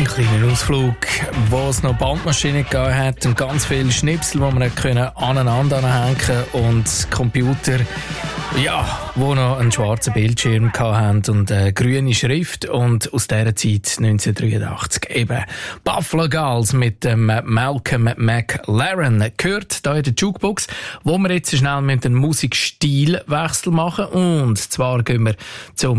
Ein kleiner Ausflug, wo es noch Bandmaschinen gegeben hat und ganz viele Schnipsel, die man aneinander anhängen und Computer, ja, wo noch einen schwarzen Bildschirm hatten und eine grüne Schrift. Und aus dieser Zeit, 1983, eben Buffalo Gulls mit dem Malcolm McLaren gehört hier in der Jukebox, wo wir jetzt schnell mit einem Musikstilwechsel machen. Und zwar gehen wir zum